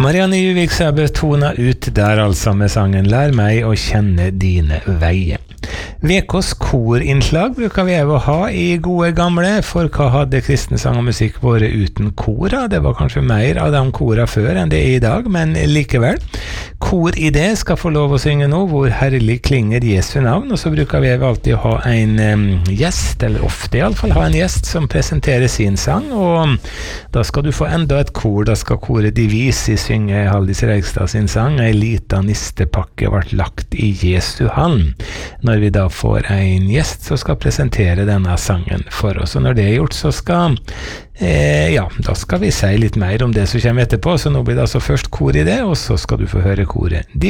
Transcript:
Marianne Juvik Sæbø tona ut der altså med sangen Lær meg å kjenne dine veier. VKs korinnslag bruker vi å ha i gode gamle, for hva hadde kristne sang og musikk vært uten kora? Det var kanskje mer av de kora før enn det er i dag, men likevel. Kor i det skal få lov å synge nå, hvor herlig klinger Jesu navn, og så bruker vi alltid ha en gjest, eller ofte i alle fall ha en gjest som presenterer sin sang, og da skal du få enda et kor. Da skal koret Divisi synge Haldis Reigstad sin sang, Ei lita nistepakke vart lagt i Jesu hand. Når vi da får en gjest som skal presentere denne sangen for oss, og når det er gjort så skal da skal vi si litt mer om det som kommer etterpå, så nå blir det altså først kor i det, og så skal du få høre koret Divisi.